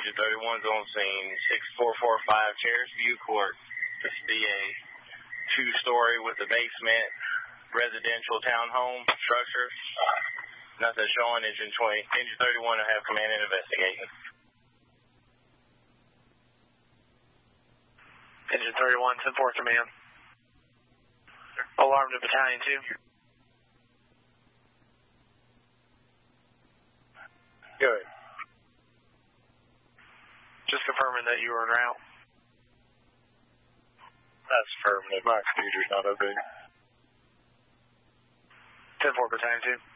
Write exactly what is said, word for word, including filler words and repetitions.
Engine thirty-one's on scene. six four four five Terrace View Court. This will be a two-story with a basement residential townhome structure. Nothing showing. Engine twenty. Engine thirty-one will have command and investigation. Engine thirty-one, ten four command. Alarm to Battalion two. Good. Just confirming that you were en route. That's affirmative. My computer's not open. ten four Battalion two.